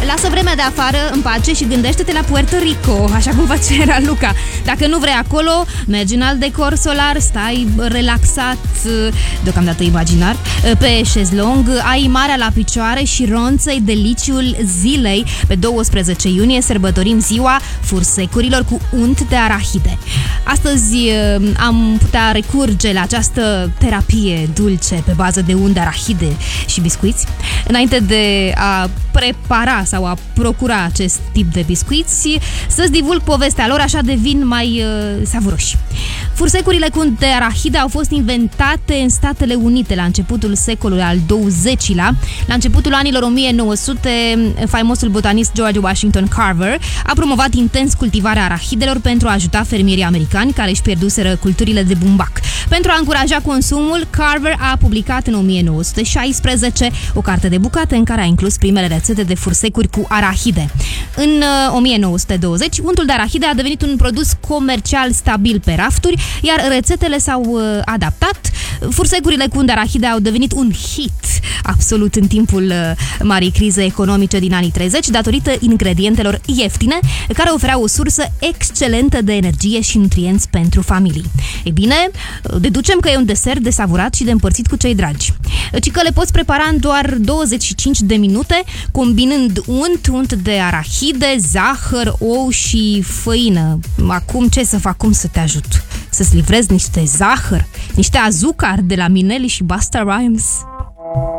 Lasă vremea de afară în pace și gândește-te la Puerto Rico, așa cum face Raluca. Dacă nu vrei acolo, mergi în alt decor solar, stai relaxat, deocamdată imaginar, pe șezlong, ai marea la picioare și ronță-i deliciul zilei. Pe 12 iunie sărbătorim ziua fursecurilor cu unt de arahide. Astăzi am putea recurge la această terapie dulce pe bază de unt de arahide și biscuiți. Înainte de a prepara sau a procura acest tip de biscuiți, să-ți divulg povestea lor, așa devin mai savuroși. Fursecurile cu unt de arahide au fost inventate în Statele Unite la începutul secolului al XX-lea. La începutul anilor 1900, faimosul botanist George Washington Carver a promovat intens cultivarea arahidelor pentru a ajuta fermierii americani care își pierduseră culturile de bumbac. Pentru a încuraja consumul, Carver a publicat în 1916 o carte de bucate în care a inclus primele rețete de fursecuri cu arahide. În 1920, untul de arahide a devenit un produs comercial stabil pe rafturi, iar rețetele s-au adaptat. Fursecurile cu unt de arahide au devenit un hit absolut în timpul marii crize economice din anii 30, datorită ingredientelor ieftine, care ofereau o sursă excelentă de energie și nutrienți pentru familii. Ei bine, deducem că e un desert de savurat și de împărțit cu cei dragi. Ci că le poți prepara în doar 25 de minute, combinând unt de arahide, zahăr, ou și făină. Acum ce să fac? Cum să te ajut? Să-ți livrez niște zahăr, niște azucar de la Minelli și Busta Rhymes?